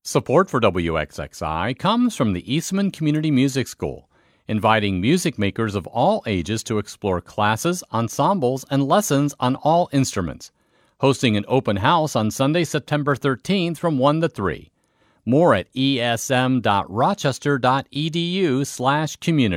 Support for WXXI comes from the Eastman Community Music School, inviting music makers of all ages to explore classes, ensembles, and lessons on all instruments. Hosting an open house on Sunday, September 13th from 1 to 3. More at esm.rochester.edu/community.